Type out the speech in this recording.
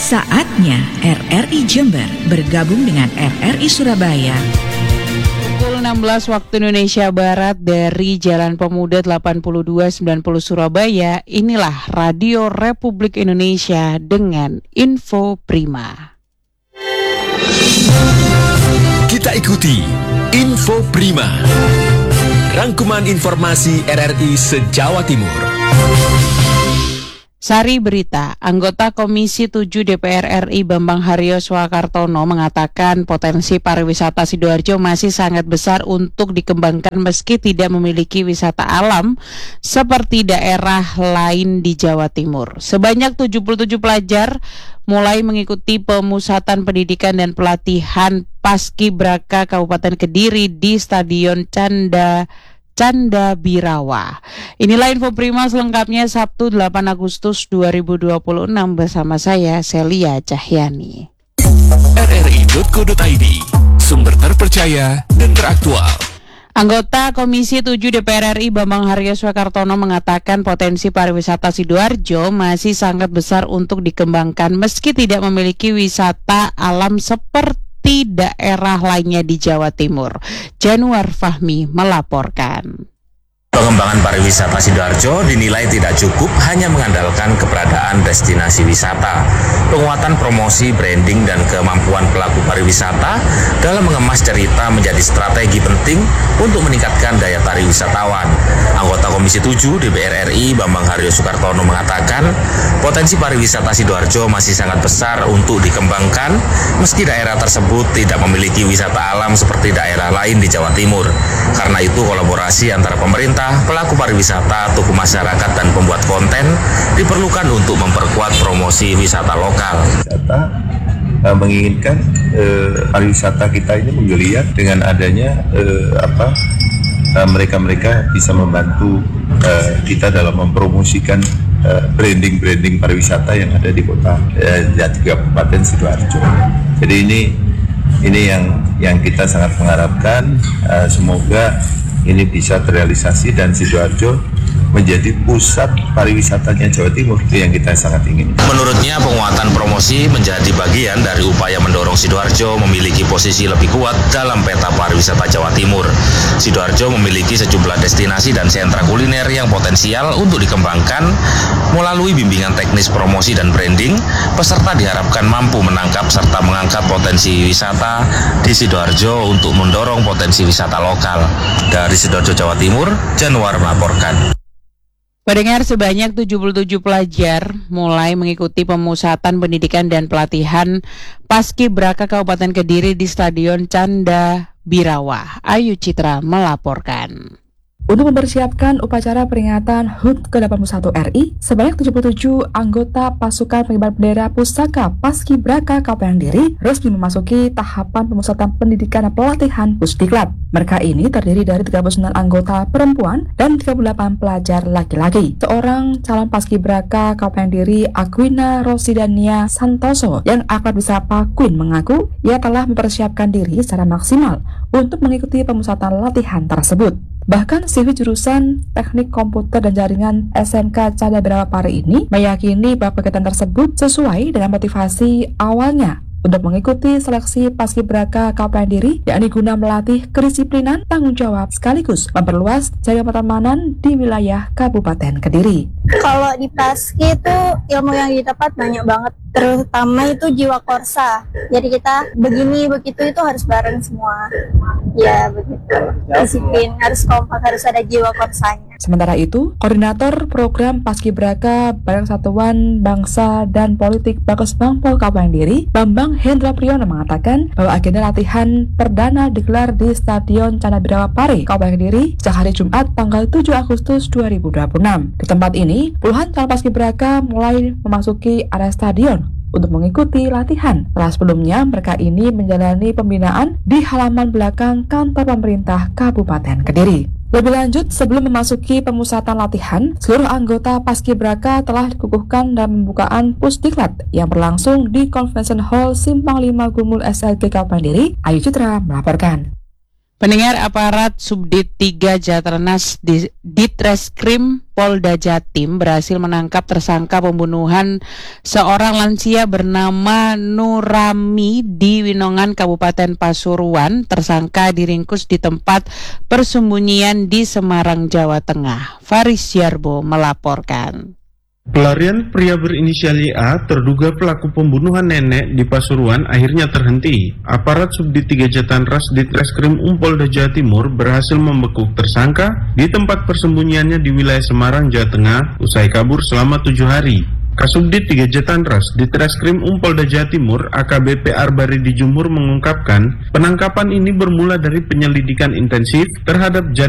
Saatnya RRI Jember bergabung dengan RRI Surabaya. Pukul 16 waktu Indonesia Barat dari Jalan Pemuda 8290 Surabaya. Inilah Radio Republik Indonesia dengan Info Prima. Kita ikuti Info Prima, rangkuman informasi RRI se-Jawa Timur. Sari berita, anggota Komisi 7 DPR RI Bambang Haryo Swakartono mengatakan potensi pariwisata Sidoarjo masih sangat besar untuk dikembangkan meski tidak memiliki wisata alam seperti daerah lain di Jawa Timur. Sebanyak 77 pelajar mulai mengikuti pemusatan pendidikan dan pelatihan Paskibraka Kabupaten Kediri di Stadion Canda Birawa. Inilah Info Prima selengkapnya Sabtu 8 Agustus 2026 bersama saya Celia Cahyani. rri.co.id, sumber terpercaya dan teraktual. Anggota Komisi 7 DPR RI Bambang Haryo Swakartono mengatakan potensi pariwisata Sidoarjo masih sangat besar untuk dikembangkan meski tidak memiliki wisata alam seperti daerah lainnya di Jawa Timur. Januar Fahmi melaporkan. Pengembangan pariwisata Sidoarjo dinilai tidak cukup hanya mengandalkan keberadaan destinasi wisata. Penguatan promosi, branding, dan kemampuan pelaku pariwisata dalam mengemas cerita menjadi strategi penting untuk meningkatkan daya tarik wisatawan. Anggota Komisi 7 DPR RI Bambang Haryo Swakartono mengatakan potensi pariwisata Sidoarjo masih sangat besar untuk dikembangkan meski daerah tersebut tidak memiliki wisata alam seperti daerah lain di Jawa Timur. Karena itu kolaborasi antara pemerintah, pelaku pariwisata, tokoh masyarakat, dan pembuat konten diperlukan untuk memperkuat promosi wisata lokal. Menginginkan pariwisata kita ini menggeliat dengan adanya mereka bisa membantu kita dalam mempromosikan branding pariwisata yang ada di kota Kabupaten Sidoarjo. Jadi ini yang kita sangat mengharapkan, semoga ini bisa terrealisasi dan Sidoarjo menjadi pusat pariwisatanya Jawa Timur, itu yang kita sangat ingin. Menurutnya penguatan promosi menjadi bagian dari upaya mendorong Sidoarjo memiliki posisi lebih kuat dalam peta pariwisata Jawa Timur. Sidoarjo memiliki sejumlah destinasi dan sentra kuliner yang potensial untuk dikembangkan. Melalui bimbingan teknis promosi dan branding, peserta diharapkan mampu menangkap serta mengangkat potensi wisata di Sidoarjo untuk mendorong potensi wisata lokal. Dari Sidoarjo, Jawa Timur, Januar melaporkan. Pendengar, sebanyak 77 pelajar mulai mengikuti pemusatan pendidikan dan pelatihan Paskibraka Kabupaten Kediri di Stadion Canda Birawa. Ayu Citra melaporkan. Untuk mempersiapkan upacara peringatan HUT ke-81 RI, sebanyak 77 anggota pasukan pengibar bendera pusaka Paskibraka Kabupaten Kediri resmi memasuki tahapan pemusatan pendidikan dan pelatihan Pusdiklat. Mereka ini terdiri dari 39 anggota perempuan dan 38 pelajar laki-laki. Seorang calon Paskibraka Kabupaten Kediri, Aquina Rosidania Santoso, yang akrab disapa Queen, mengaku ia telah mempersiapkan diri secara maksimal untuk mengikuti pemusatan latihan tersebut. Bahkan siswi jurusan Teknik Komputer dan Jaringan SMK Canda Birawa Pare ini meyakini bahwa kegiatan tersebut sesuai dengan motivasi awalnya untuk mengikuti seleksi Paskibraka Kabupaten Kediri, yakni guna melatih kedisiplinan, tanggung jawab, sekaligus memperluas jaringan pertemanan di wilayah Kabupaten Kediri. Kalau di Paski itu ilmu yang didapat banyak banget, terutama itu jiwa korsa. Jadi kita begini begitu itu harus bareng semua. Ya begitu. Disiplin, harus kompak, harus ada jiwa korsanya. Sementara itu, Koordinator Program Paskibraka Badan Satuan Bangsa dan Politik Bakus Bangpol Kabupaten Kediri, Bambang Hendra Priyono, mengatakan bahwa agenda latihan perdana digelar di Stadion Canda Birawa Pare, Kabupaten Kediri, sejak hari Jumat tanggal 7 Agustus 2026. Di tempat ini, puluhan calon Paskibraka mulai memasuki area stadion untuk mengikuti latihan. Setelah sebelumnya, mereka ini menjalani pembinaan di halaman belakang kantor pemerintah Kabupaten Kediri. Lebih lanjut, sebelum memasuki pemusatan latihan, seluruh anggota Paskibraka telah dikukuhkan dalam pembukaan Pusdiklat yang berlangsung di Convention Hall Simpang 5 Gumul SLG Kabupaten Kediri. Ayu Citra melaporkan. Pendengar, aparat Subdit 3 Jatrenas di Ditreskrim Polda Jatim berhasil menangkap tersangka pembunuhan seorang lansia bernama Nurami di Winongan, Kabupaten Pasuruan. Tersangka diringkus di tempat persembunyian di Semarang, Jawa Tengah. Faris Yarbo melaporkan. Pelarian pria berinisial YA, terduga pelaku pembunuhan nenek di Pasuruan, akhirnya terhenti. Aparat Subdit 3 Jatantras Ditreskrim Polda Jawa Timur berhasil membekuk tersangka di tempat persembunyiannya di wilayah Semarang, Jawa Tengah, usai kabur selama 7 hari. Kasubdit 3 Jatantras Ditreskrim Polda Jawa Timur AKBP Arbari di Jumur mengungkapkan penangkapan ini bermula dari penyelidikan intensif terhadap